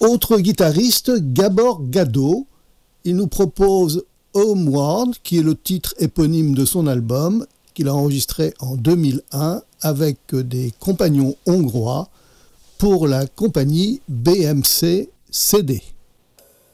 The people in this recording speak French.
Autre guitariste, Gabor Gado. Il nous propose Homeward, qui est le titre éponyme de son album, qu'il a enregistré en 2001 avec des compagnons hongrois pour la compagnie BMC CD.